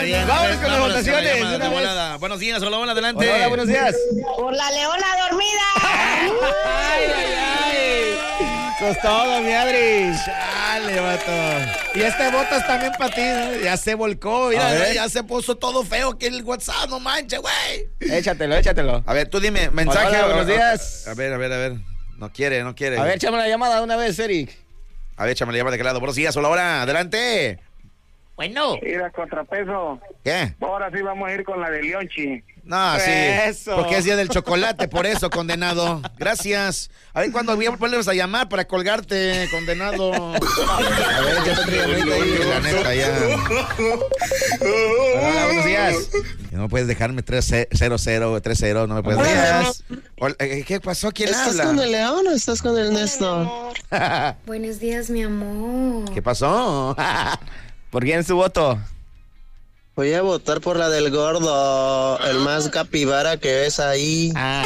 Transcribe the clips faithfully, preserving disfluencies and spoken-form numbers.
bien. Vamos con las votaciones. Llama, de volada. Buenos días, hola, hola, adelante. Hola, hola, buenos días. Por la leona dormida. Ay, ay, ay. Con todo, mi Adri. Chale, vato. Y este botas también para ti, ¿no? Ya se volcó, mira, Ya se puso todo feo aquí en el WhatsApp, no manches, güey. Échatelo, échatelo. A ver, tú dime, mensaje. Hola, buenos a- a- días. A ver, a ver, a ver. No quiere, no quiere. A ver, échame la llamada de una vez, Eric. A ver, échame la llamada de qué lado. Buenos días, hola, hola, adelante. Bueno. Ir a contrapeso. ¿Qué? Ahora sí vamos a ir con la de Leonchi. No, sí. Eso. Porque es día del chocolate, por eso, condenado. Gracias. A ver, ¿cuándo vuelves a llamar para colgarte, condenado? A ver, ya te traigo ahí, la neta, ya. Hola, buenos días. No puedes dejarme tres cero cero, tres cero, no me puedes Buenos dejar. días. Hola, eh, ¿qué pasó? ¿Quién ¿Estás habla? con el león o estás con el Néstor? Buenos días, mi amor. ¿Qué pasó? ¿Por quién es su voto? Voy a votar por la del gordo, el más capibara que ves ahí. Ah,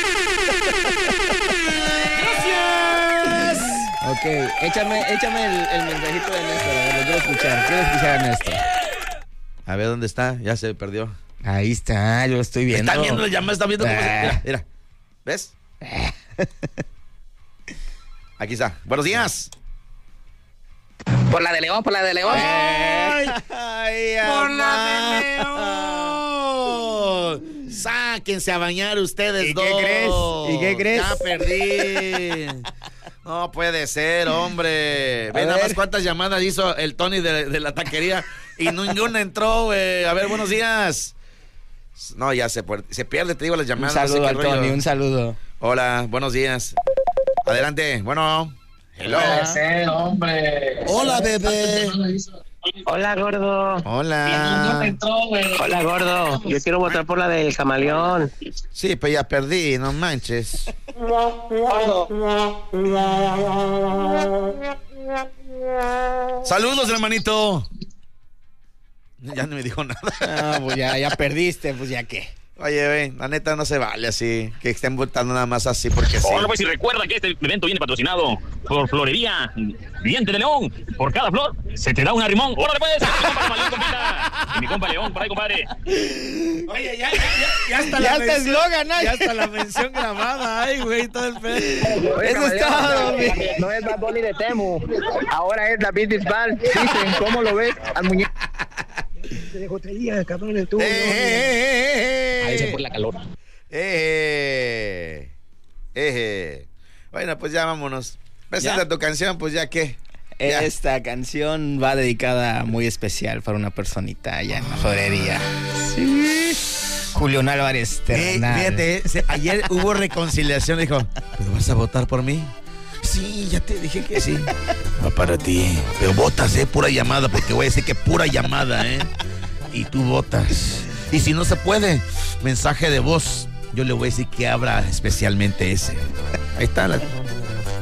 ¡Gracias! ok, échame, échame el, el mensajito de Néstor. A ver, lo quiero escuchar. Quiero escuchar a Néstor. A ver, ¿dónde está? Ya se perdió. Ahí está, yo lo estoy viendo. Está viendo la llamada, está viendo cómo se... Ah. Mira, mira. ¿Ves? Aquí está. Buenos días. Por la de León, por la de León. ¡Ay! ¡Ay, por la de León! ¡Sáquense a bañar ustedes ¿Y dos! qué crees? ¿Y qué crees? Ya perdí. No puede ser, hombre. Ve A nada ver. más cuántas llamadas hizo el Tony de, de la taquería y ninguna entró, güey. A ver, buenos días. No, ya se, puer- se pierde, te digo, las Un llamadas. no sé saludo qué al rollo. Tony, un saludo. Hola, buenos días. Adelante, bueno. Hello. hombre. Hola, bebé. Hola, gordo. Hola. Hola, gordo. Yo quiero votar por la del camaleón. Sí, pues ya perdí, no manches. Saludos, hermanito. Ya no me dijo nada. Ah, pues ya, ya perdiste, pues ya qué. Oye, ven, la neta no se vale así, que estén votando nada más así porque sí. Hola, pues y recuerda que este evento viene patrocinado por Florería Diente de León. Por cada flor se te da un arrimón. ¡Órale, pues! Mi compa Camaleón, compita. Y mi compa León, por ahí, compadre. Oye, ya, ya, ya, ya está Ya la está mención- eslogan, ay. Ya está la mención grabada, ay, güey, todo el pedo. Eso es todo, mi. No es Bad Bunny de Temu. Ahora es David Bisbal. Dicen, ¿cómo lo ves al muñeco? De jotería, cabrón, el tubo. Eh, eh, eh, Ahí se eh, fue la calor. eh, eh, eh. Bueno, pues ya vámonos. Presenta ¿Ya? tu canción, pues ya qué. Ya. Esta canción va dedicada muy especial para una personita allá en la florería. Sí. Julián Álvarez Eh, Ternal. fíjate, eh, se- ayer hubo reconciliación, dijo, ¿pero vas a votar por mí? Sí, ya te dije que sí. No para ti, pero votas, eh, pura llamada, porque voy a decir que pura llamada, eh. Y tú votas. Y si no se puede, mensaje de voz. Yo le voy a decir que abra especialmente ese. Ahí está la...